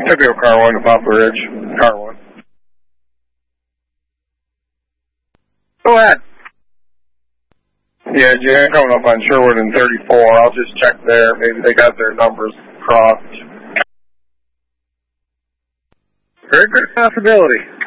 Typical car 1 to Poplar Ridge. Car 1. Go ahead. Yeah, Jan, coming up on Sherwood and 34. I'll just check there. Maybe they got their numbers crossed. Very good possibility.